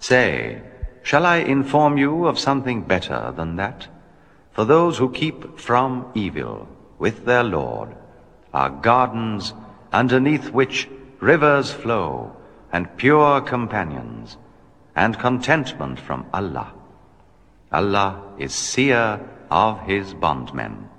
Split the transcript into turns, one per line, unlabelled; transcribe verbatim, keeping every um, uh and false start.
Say, shall I inform you of something better than that? For those who keep from evil with their Lord are gardens underneath which rivers flow, and pure companions, and contentment from Allah. Allah is seer of His bondmen.